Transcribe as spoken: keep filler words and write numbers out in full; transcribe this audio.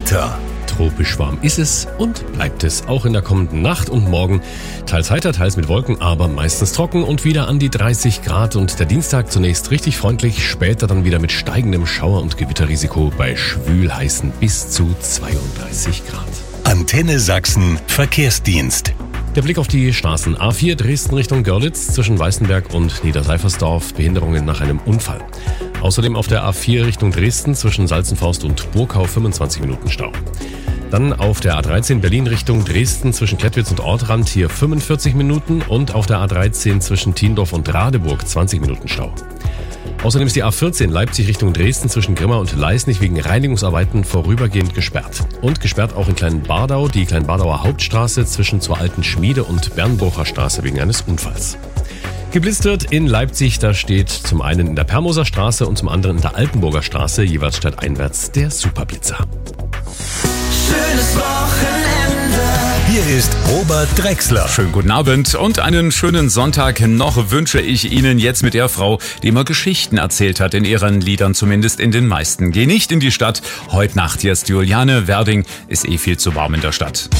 Wetter. Tropisch warm ist es und bleibt es auch in der kommenden Nacht und morgen. Teils heiter, teils mit Wolken, aber meistens trocken und wieder an die dreißig Grad. Und der Dienstag zunächst richtig freundlich, später dann wieder mit steigendem Schauer- und Gewitterrisiko bei schwülheißen bis zu zweiunddreißig Grad. Antenne Sachsen Verkehrsdienst. Der Blick auf die Straßen. A vier Dresden Richtung Görlitz zwischen Weißenberg und Niederseifersdorf. Behinderungen nach einem Unfall. Außerdem auf der A vier Richtung Dresden zwischen Salzenforst und Burkau fünfundzwanzig Minuten Stau. Dann auf der A dreizehn Berlin Richtung Dresden zwischen Klettwitz und Ortrand hier fünfundvierzig Minuten und auf der A dreizehn zwischen Tiendorf und Radeburg zwanzig Minuten Stau. Außerdem ist die A vierzehn Leipzig Richtung Dresden zwischen Grimma und Leisnig wegen Reinigungsarbeiten vorübergehend gesperrt. Und gesperrt auch in Kleinbardau die Kleinbardauer Hauptstraße zwischen zur Alten Schmiede und Bernburger Straße wegen eines Unfalls. Geblitzt wird in Leipzig, da steht zum einen in der Permoser Straße und zum anderen in der Altenburger Straße jeweils stadteinwärts der Superblitzer. Schönes Wochenende. Hier ist Robert Drechsler. Schönen guten Abend und einen schönen Sonntag noch wünsche ich Ihnen jetzt mit der Frau, die immer Geschichten erzählt hat, in ihren Liedern zumindest in den meisten. Geh nicht in die Stadt, heute Nacht jetzt Juliane Werding, ist eh viel zu warm in der Stadt.